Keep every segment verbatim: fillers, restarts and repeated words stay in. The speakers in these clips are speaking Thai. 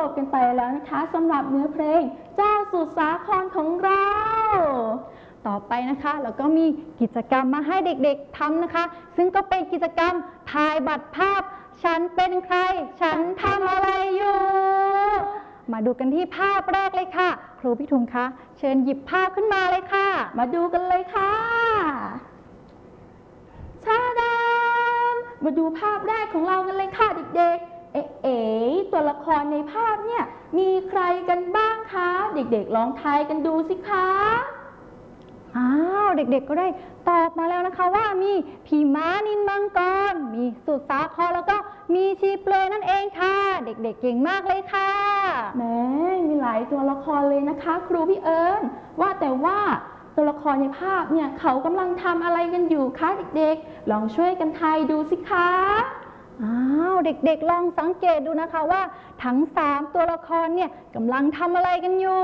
บกันไปแล้วนะคะสำหรับเนื้อเพลงเจ้าสุดสาครของเราต่อไปนะคะแล้วก็มีกิจกรรมมาให้เด็กๆทำนะคะซึ่งก็เป็นกิจกรรมถ่ายบัตรภาพฉันเป็นใครฉันทำอะไรอยู่มาดูกันที่ภาพแรกเลยค่ะครูพี่ทุงคะเชิญหยิบภาพขึ้นมาเลยค่ะมาดูกันเลยค่ะชาดามมาดูภาพแรกของเรากันเลยค่ะเด็กๆเอ๋ๆตัวละครในภาพเนี่ยมีใครกันบ้างคะเด็กๆลองทายกันดูสิคะอ้าวเด็กๆก็ได้ตอบมาแล้วนะคะว่ามีพี่ม้านินมังกรมีสุดสาครแล้วก็มีชีเปลือยนั่นเองค่ะเด็กๆเก่งมากเลยค่ะแหมมีหลายตัวละครเลยนะคะครูพี่เอิญว่าแต่ว่าตัวละครในภาพเนี่ยเขากำลังทำอะไรกันอยู่คะเด็กๆลองช่วยกันทายดูสิคะอ้าวเด็กๆลองสังเกตดูนะคะว่าทั้งสามตัวละครเนี่ยกำลังทำอะไรกันอยู่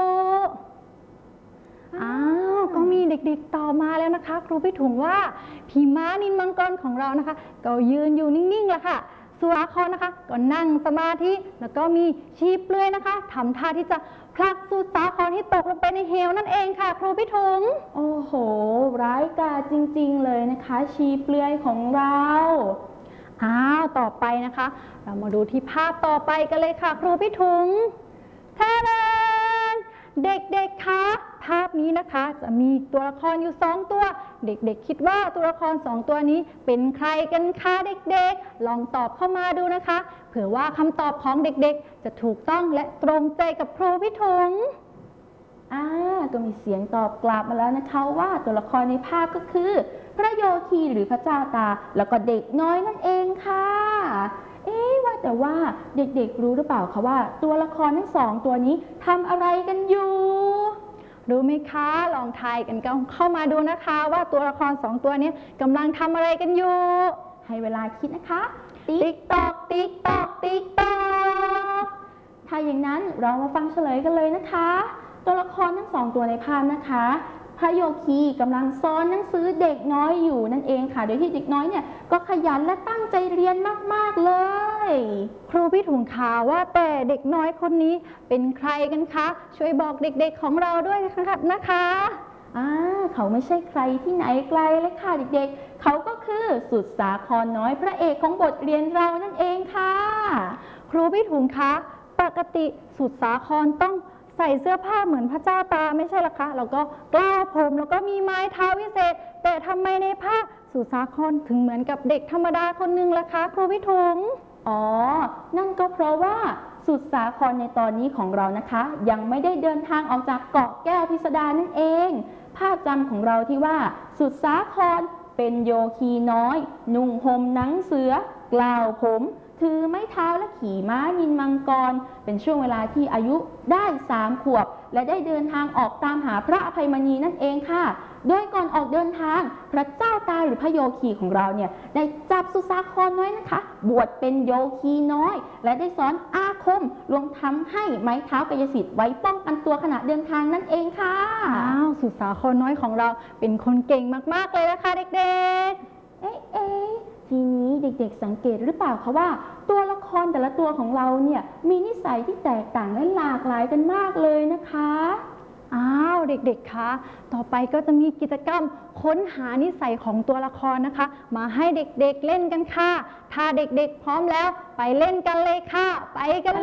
อ้าวก็มีเด็กๆตอบมาแล้วนะคะครูพี่ถุงว่าพี่ม้านินมังกรของเรานะคะก็ยืนอยู่นิ่งๆแหละค่ะสุสาครนะคะก็นั่งสมาธิแล้วก็มีชีเปลือยนะคะทำท่าที่จะผลักสุสาครให้ตกลงไปในเหวนั่นเองค่ะครูพี่ถุงโอ้โหร้ายกาจจริงๆเลยนะคะชีเปลือยของเราอ้าวต่อไปนะคะเรามาดูที่ภาพต่อไปกันเลยค่ะครูพี่ถุงแท้เด็กๆคะภาพนี้นะคะจะมีตัวละครอยู่สองตัวเด็กๆคิดว่าตัวละครสองตัวนี้เป็นใครกันคะเด็กๆลองตอบเข้ามาดูนะคะเผื่อว่าคำตอบของเด็กๆจะถูกต้องและตรงใจกับครูพี่ถุงอ่าก็มีเสียงตอบกลับมาแล้วนะคะว่าตัวละครในภาพก็คือพระโยคีหรือพระเจ้าตาแล้วก็เด็กน้อยนั่นเองค่ะเอ๊ะว่าแต่ว่าเด็กๆรู้หรือเปล่าคะว่าตัวละครทั้งสองตัวนี้ทำอะไรกันอยู่รู้ไหมคะลองทายกันเข้ามาดูนะคะว่าตัวละครสองตัวนี้กำลังทำอะไรกันอยู่ให้เวลาคิดนะคะติ๊กตอกติ๊กตอกติ๊กตอกถ้าอย่างนั้นเรามาฟังเฉลยกันเลยนะคะตัวละครทั้งสองตัวในภาพนะคะพระโยคีกำลังสอนหนังสือเด็กน้อยอยู่นั่นเองค่ะโดยที่เด็กน้อยเนี่ยก็ขยันและตั้งใจเรียนมากๆเลยครูพี่ถุงข่าวว่าแต่เด็กน้อยคนนี้เป็นใครกันคะช่วยบอกเด็กๆของเราด้วยนะคะอ่าเขาไม่ใช่ใครที่ไหนไกลเลยค่ะเด็กๆเขาก็คือสุดสาครน้อยพระเอกของบทเรียนเรานั่นเองค่ะครูพี่ถุงคะปกติสุดสาครต้องใส่เสื้อผ้าเหมือนพระเจ้าตาไม่ใช่หรอคะแล้วก็กล้าวผมแล้วก็มีไม้เท้าวิเศษแต่ทำไมในภาพสุดสาครถึงเหมือนกับเด็กธรรมดาคนนึงล่ะคะครูพี่ถุงอ๋อนั่นก็เพราะว่าสุดสาครในตอนนี้ของเรานะคะยังไม่ได้เดินทางออกจากเกาะแก้วพิสดารนั่นเองภาพจำของเราที่ว่าสุดสาครเป็นโยคีน้อยนุ่งห่มหนังเสือกล้าวผมถือไม้เท้าและขี่ม้านินมังกรเป็นช่วงเวลาที่อายุได้สามขวบและได้เดินทางออกตามหาพระอภัยมณีนั่นเองค่ะโดยก่อนออกเดินทางพระเจ้าตาหรือพระโยคีของเราเนี่ยได้จับสุสาครน้อยนะคะบวชเป็นโยคีน้อยและได้สอนอาคมรวมทำให้ไม้เท้ากายสิทธิ์ไว้ป้องกันตัวขณะเดินทางนั่นเองค่ะอ้าวสุสาครน้อยของเราเป็นคนเก่งมากๆเลยนะคะเด็กๆเอ๊ะเอ๊ะทีนี้เด็กๆสังเกตหรือเปล่าคะว่าตัวละครแต่ละตัวของเราเนี่ยมีนิสัยที่แตกต่างและหลากหลายกันมากเลยนะคะอ้าวเด็กๆคะต่อไปก็จะมีกิจกรรมค้นหานิสัยของตัวละครนะคะมาให้เด็กๆ เ, เล่นกันค่ะถ้าเด็กๆพร้อมแล้วไปเล่นกันเลยค่ะไปกัน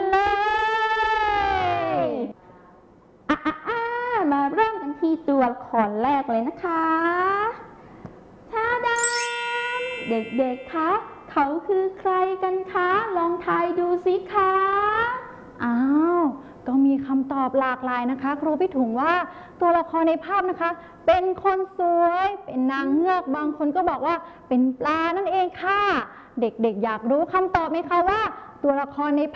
เลยอ่ะๆมาเริ่มกันที่ตัวละครแรกเลยนะคะชาดาเด็กๆคะเขาคือใครกันคะลองทายดูสิคะอ้าวก็มีคำตอบหลากหลายนะคะครูพี่ถุงว่าตัวละครในภาพนะคะเป็นคนสวยเป็นนางเงือกบางคนก็บอกว่าเป็นปลานั่นเองค่ะเด็กๆ อยากรู้คำตอบไหมคะว่าตัวละครใน